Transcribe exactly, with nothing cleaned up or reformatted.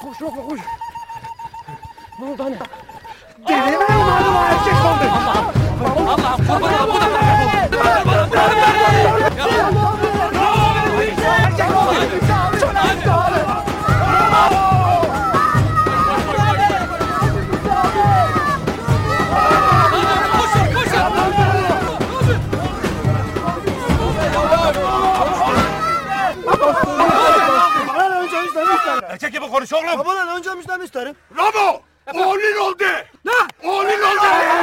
Koş yok koş. Ne oldu hani? Delinin malum erkek oldu. Allah'ım Allah'ım kurban olayım. Bu da Babadan önce müjdeyi isterim. Erkek gibi konuş oğlum. Babadan önce müjdeyi isterim. Ramo! Oğlun oldu. Ne? Oğlun oldu.